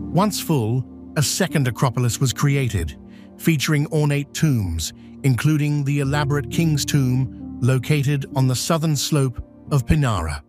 Once full, a second Acropolis was created, featuring ornate tombs, including the elaborate King's Tomb located on the southern slope of Pinara.